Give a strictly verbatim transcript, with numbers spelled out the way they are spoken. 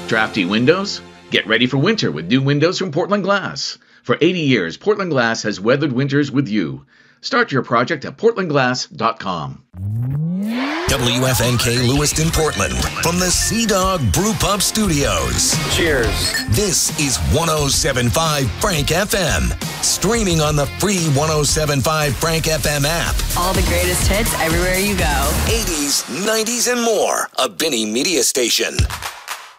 Drafty windows? Get ready for winter with new windows from Portland Glass. For eighty years, Portland Glass has weathered winters with you. Start your project at portland glass dot com. W F N K Lewiston, Portland, from the Sea Dog Brew Pub Studios. Cheers. This is one oh seven point five Frank F M, streaming on the free one oh seven point five Frank F M app. All the greatest hits everywhere you go. eighties, nineties, and more. A Benny Media Station.